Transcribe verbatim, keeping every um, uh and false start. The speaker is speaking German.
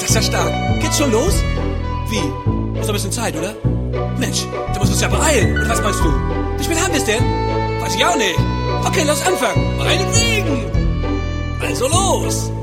ist ja stark. Geht's schon los? Wie? Ist doch ein bisschen Zeit, oder? Mensch, da musst du uns ja beeilen. Oder was meinst du? Wie spät haben wir's denn? Weiß ich auch nicht. Okay, lass anfangen. Meinetwegen. Also los.